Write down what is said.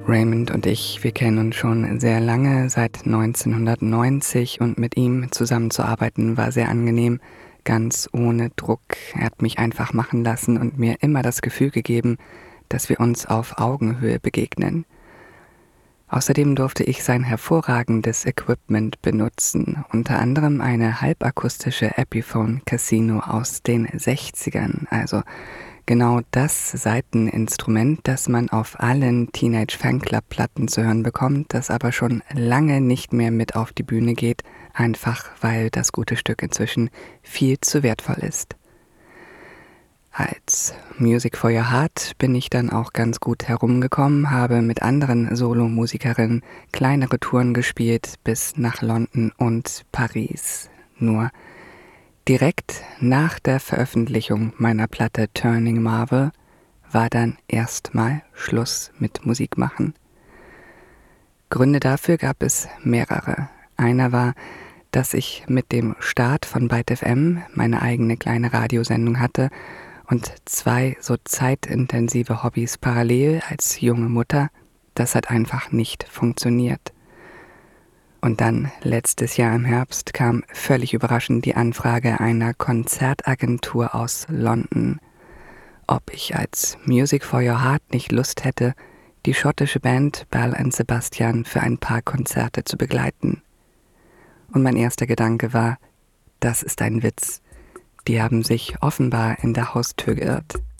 Raymond und ich, wir kennen uns schon sehr lange, seit 1990, und mit ihm zusammenzuarbeiten war sehr angenehm, ganz ohne Druck. Er hat mich einfach machen lassen und mir immer das Gefühl gegeben, dass wir uns auf Augenhöhe begegnen. Außerdem durfte ich sein hervorragendes Equipment benutzen, unter anderem eine halbakustische Epiphone Casino aus den 60ern, also genau das Saiteninstrument, das man auf allen Teenage Fanclub-Platten zu hören bekommt, das aber schon lange nicht mehr mit auf die Bühne geht, einfach weil das gute Stück inzwischen viel zu wertvoll ist. Als Music for Your Heart bin ich dann auch ganz gut herumgekommen, habe mit anderen Solomusikerinnen kleinere Touren gespielt bis nach London und Paris. Nur direkt nach der Veröffentlichung meiner Platte Turning Marvel war dann erstmal Schluss mit Musik machen. Gründe dafür gab es mehrere. Einer war, dass ich mit dem Start von Byte FM meine eigene kleine Radiosendung hatte und zwei so zeitintensive Hobbys parallel als junge Mutter, das hat einfach nicht funktioniert. Und dann, letztes Jahr im Herbst, kam völlig überraschend die Anfrage einer Konzertagentur aus London, ob ich als Music for Your Heart nicht Lust hätte, die schottische Band Belle and Sebastian für ein paar Konzerte zu begleiten. Und mein erster Gedanke war, das ist ein Witz. Die haben sich offenbar in der Haustür geirrt.